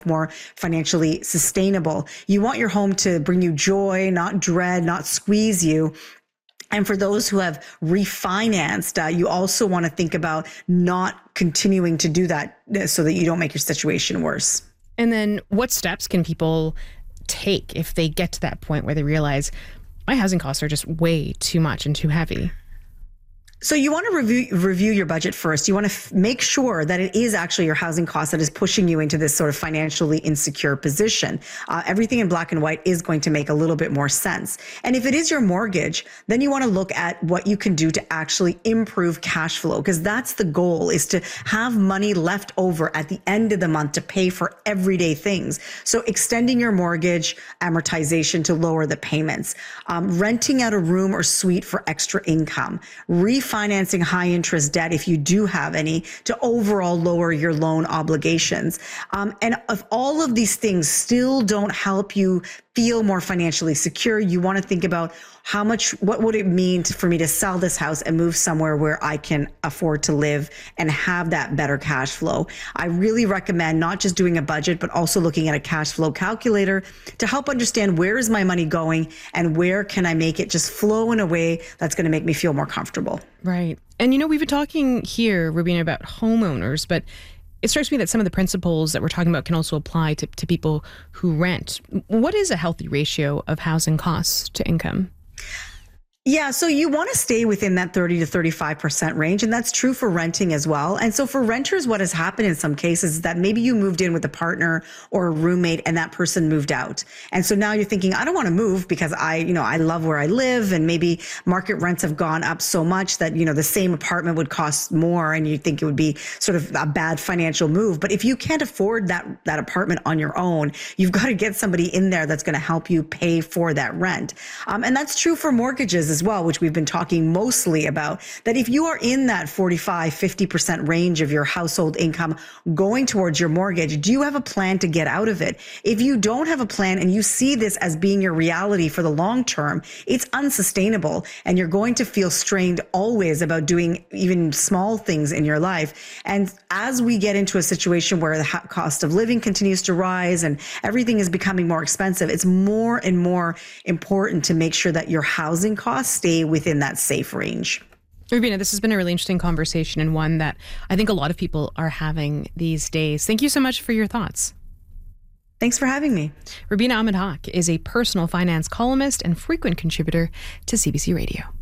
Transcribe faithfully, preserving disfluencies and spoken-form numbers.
more financially sustainable. You want your home to bring you joy, not dread, not squeeze you. And for those who have refinanced, uh, you also want to think about not continuing to do that so that you don't make your situation worse. And then what steps can people take if they get to that point where they realize my housing costs are just way too much and too heavy? So you want to review review your budget first. You want to f- make sure that it is actually your housing cost that is pushing you into this sort of financially insecure position. Uh, everything in black and white is going to make a little bit more sense. And if it is your mortgage, then you want to look at what you can do to actually improve cash flow, because that's the goal, is to have money left over at the end of the month to pay for everyday things. So extending your mortgage amortization to lower the payments, um, renting out a room or suite for extra income, refinancing financing high interest debt, if you do have any, to overall lower your loan obligations. Um, and if all of these things still don't help you feel more financially secure, you want to think about how much, what would it mean to, for me to sell this house and move somewhere where I can afford to live and have that better cash flow. I really recommend not just doing a budget, but also looking at a cash flow calculator to help understand where is my money going and where can I make it just flow in a way that's going to make me feel more comfortable. Right. And, you know, we've been talking here, Rubina, about homeowners, but it strikes me that some of the principles that we're talking about can also apply to, to people who rent. What is a healthy ratio of housing costs to income? Yeah, so you want to stay within that thirty to thirty-five percent range, and that's true for renting as well. And so for renters, what has happened in some cases is that maybe you moved in with a partner or a roommate and that person moved out. And so now you're thinking, I don't want to move because I, you know, I love where I live, and maybe market rents have gone up so much that, you know, the same apartment would cost more and you think it would be sort of a bad financial move. But if you can't afford that, that apartment on your own, you've got to get somebody in there that's going to help you pay for that rent. Um, and that's true for mortgages as well, which we've been talking mostly about, that if you are in that forty-five, fifty percent range of your household income going towards your mortgage, do you have a plan to get out of it? If you don't have a plan and you see this as being your reality for the long term, it's unsustainable and you're going to feel strained always about doing even small things in your life. And as we get into a situation where the cost of living continues to rise and everything is becoming more expensive, it's more and more important to make sure that your housing costs stay within that safe range. Rubina, this has been a really interesting conversation, and one that I think a lot of people are having these days. Thank you so much for your thoughts. Thanks for having me. Rubina Ahmed Haq is a personal finance columnist and frequent contributor to C B C Radio.